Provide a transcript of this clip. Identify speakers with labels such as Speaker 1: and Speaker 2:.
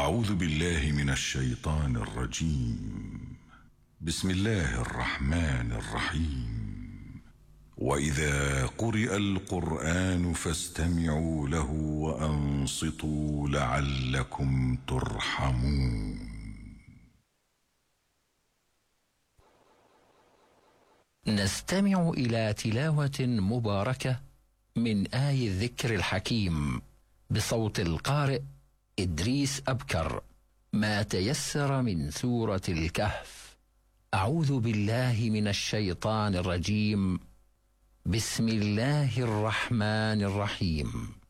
Speaker 1: أعوذ بالله من الشيطان الرجيم. بسم الله الرحمن الرحيم. وإذا قرئ القرآن فاستمعوا له وأنصتوا لعلكم ترحمون.
Speaker 2: نستمع إلى تلاوة مباركة من آي الذكر الحكيم بصوت القارئ إدريس أبكر. ما تيسر من سورة الكهف. أعوذ بالله من الشيطان الرجيم. بسم الله الرحمن الرحيم.